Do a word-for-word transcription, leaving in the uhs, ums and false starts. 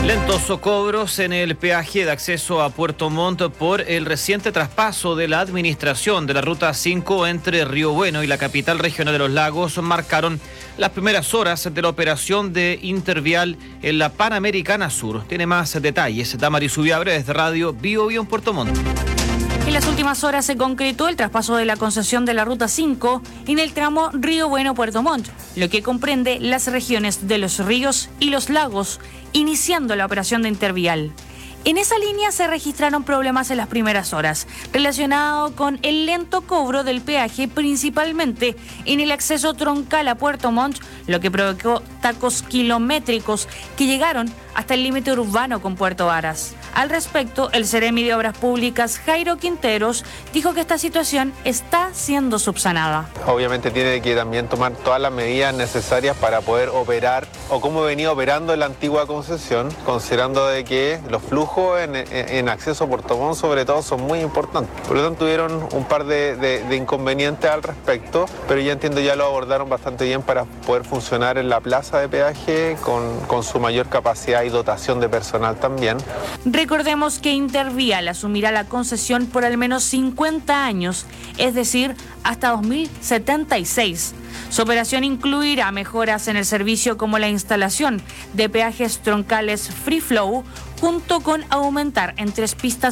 Lentos cobros en el peaje de acceso a Puerto Montt por el reciente traspaso de la administración de la Ruta cinco entre Río Bueno y la capital regional de los Lagos marcaron las primeras horas de la operación de Intervial en la Panamericana Sur. Tiene más detalles Damaris Subiabre desde Radio Bio Bio en Puerto Montt. En las últimas horas se concretó el traspaso de la concesión de la Ruta cinco en el tramo Río Bueno-Puerto Montt, lo que comprende las regiones de los ríos y los lagos, iniciando la operación de Intervial. En esa línea se registraron problemas en las primeras horas, relacionados con el lento cobro del peaje, principalmente en el acceso troncal a Puerto Montt, lo que provocó tacos kilométricos que llegaron hasta el límite urbano con Puerto Varas. Al respecto, el Seremi de Obras Públicas, Jairo Quinteros, dijo que esta situación está siendo subsanada. Obviamente tiene que también tomar todas las medidas necesarias para poder operar, o como venía operando la antigua concesión, considerando de que los flujos en, en, en acceso a Puerto Montt sobre todo son muy importantes. Por lo tanto tuvieron un par de, de, de inconvenientes al respecto, pero ya entiendo ya lo abordaron bastante bien para poder funcionar en la plaza de peaje con, con su mayor capacidad y dotación de personal también. Recordemos que Intervial asumirá la concesión por al menos cincuenta años, es decir, hasta dos mil setenta y seis. Su operación incluirá mejoras en el servicio como la instalación de peajes troncales free flow, junto con aumentar en tres pistas